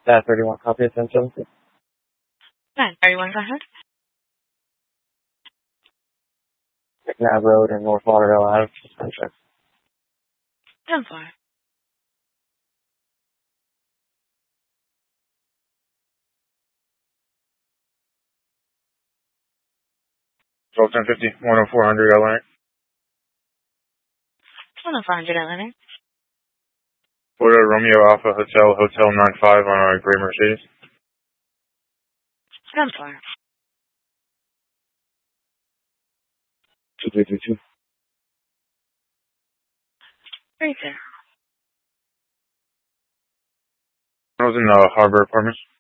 That 31 copy attention. 931, go ahead. McNabb Road in North Lauderdale Ave. 10-4. Twelve 1050, 10400 Atlantic. 10400 Atlantic. Florida Romeo Alpha Hotel 95 on a gray Mercedes. 10-4. 2322. 32. I was in the Harbor Apartments.